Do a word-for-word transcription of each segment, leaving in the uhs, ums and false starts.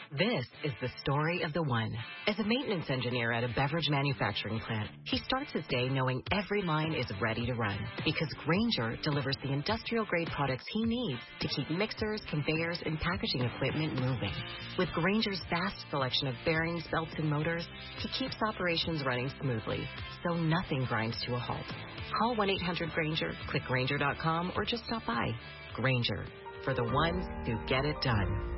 This is the story of the one. As a maintenance engineer at a beverage manufacturing plant, he starts his day knowing every line is ready to run because Grainger delivers the industrial-grade products he needs to keep mixers, conveyors, and packaging equipment moving. With Grainger's vast selection of bearings, belts, and motors, he keeps operations running smoothly, so nothing grinds to a halt. Call one eight hundred Grainger, click Grainger dot com, or just stop by. Grainger, for the ones who get it done.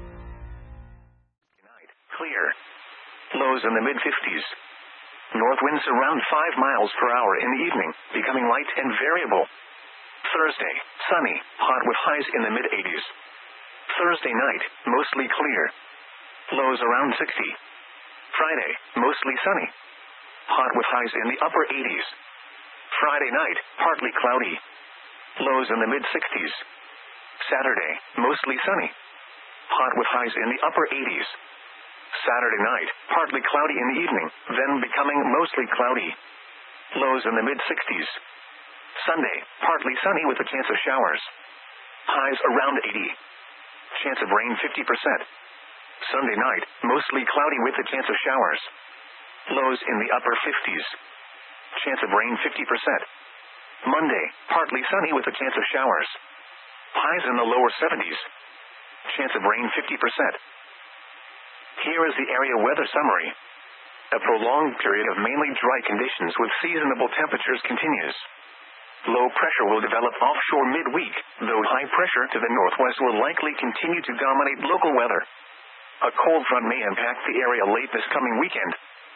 Clear. Lows in the mid fifties. North winds around five miles per hour in the evening, becoming light and variable. Thursday, sunny, hot with highs in the mid eighties. Thursday night, mostly clear. Lows around sixty. Friday, mostly sunny. Hot with highs in the upper eighties. Friday night, partly cloudy. Lows in the mid sixties. Saturday, mostly sunny. Hot with highs in the upper eighties. Saturday night, partly cloudy in the evening, then becoming mostly cloudy. Lows in the mid sixties. Sunday, partly sunny with a chance of showers. Highs around eighty. Chance of rain fifty percent. Sunday night, mostly cloudy with a chance of showers. Lows in the upper fifties. Chance of rain fifty percent. Monday, partly sunny with a chance of showers. Highs in the lower seventies. Chance of rain fifty percent. Here is the area weather summary. A prolonged period of mainly dry conditions with seasonable temperatures continues. Low pressure will develop offshore midweek, though high pressure to the northwest will likely continue to dominate local weather. A cold front may impact the area late this coming weekend.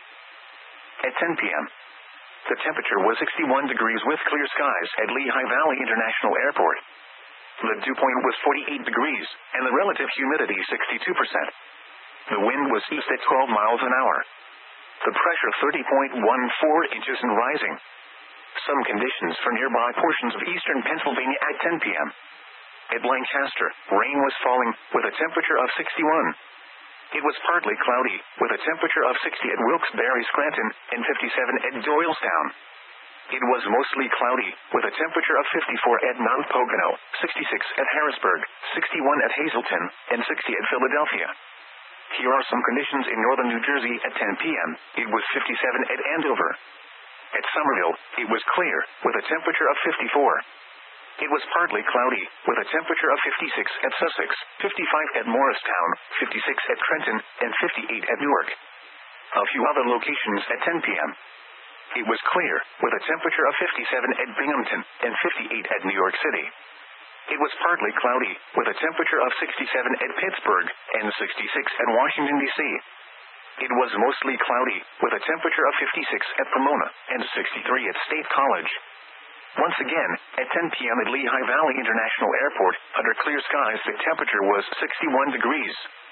At ten p.m., the temperature was sixty-one degrees with clear skies at Lehigh Valley International Airport. The dew point was forty-eight degrees, and the relative humidity sixty-two percent. The wind was east at twelve miles an hour. The pressure thirty point one four inches and rising. Some conditions for nearby portions of eastern Pennsylvania at ten p.m. At Lancaster, rain was falling, with a temperature of sixty-one. It was partly cloudy, with a temperature of sixty at Wilkes-Barre, Scranton, and fifty-seven at Doylestown. It was mostly cloudy, with a temperature of fifty-four at Mount Pocono, sixty-six at Harrisburg, sixty-one at Hazleton, and sixty at Philadelphia. Here are some conditions in northern New Jersey at ten p.m. It was fifty-seven at Andover. At Somerville, it was clear, with a temperature of fifty-four. It was partly cloudy, with a temperature of fifty-six at Sussex, fifty-five at Morristown, fifty-six at Trenton, and fifty-eight at Newark. A few other locations at ten p.m. It was clear, with a temperature of fifty-seven at Binghamton, and fifty-eight at New York City. It was partly cloudy, with a temperature of sixty-seven at Pittsburgh, and sixty-six at Washington, D C It was mostly cloudy, with a temperature of fifty-six at Pomona, and sixty-three at State College. Once again, at ten p.m. at Lehigh Valley International Airport, under clear skies the temperature was sixty-one degrees.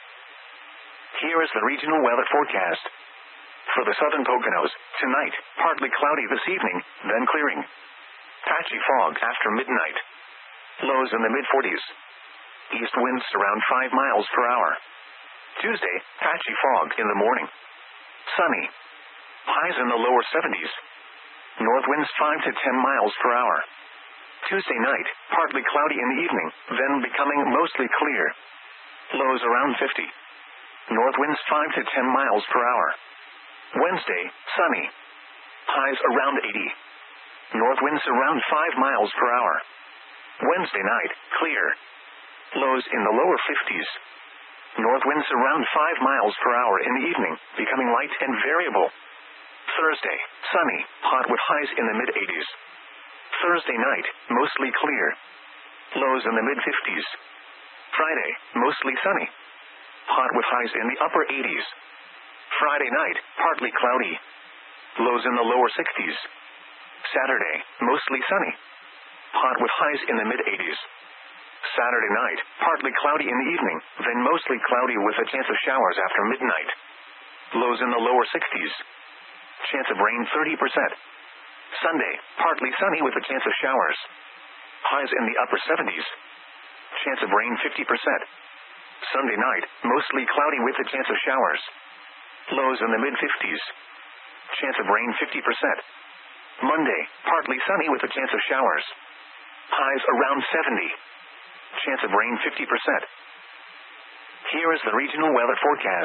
Here is the regional weather forecast. For the southern Poconos, tonight, partly cloudy this evening, then clearing. Patchy fog after midnight. Lows in the mid forties. East winds around five miles per hour. Tuesday, patchy fog in the morning. Sunny. Highs in the lower seventies. North winds five to ten miles per hour. Tuesday night, partly cloudy in the evening, then becoming mostly clear. Lows around fifty. North winds five to ten miles per hour. Wednesday, sunny. Highs around eighty. North winds around five miles per hour. Wednesday night, clear. Lows in the lower fifties. North winds around five miles per hour in the evening, becoming light and variable. Thursday, sunny, hot with highs in the mid eighties. Thursday night, mostly clear. Lows in the mid fifties. Friday, mostly sunny. Hot with highs in the upper eighties. Friday night, partly cloudy. Lows in the lower sixties. Saturday, mostly sunny. Hot with highs in the mid eighties. Saturday night, partly cloudy in the evening, then mostly cloudy with a chance of showers after midnight. Lows in the lower sixties. Chance of rain thirty percent. Sunday, partly sunny with a chance of showers. Highs in the upper seventies. Chance of rain fifty percent. Sunday night, mostly cloudy with a chance of showers. Lows in the mid fifties. Chance of rain fifty percent. Monday, partly sunny with a chance of showers. Highs around seventy. Chance of rain fifty percent. Here is the regional weather forecast.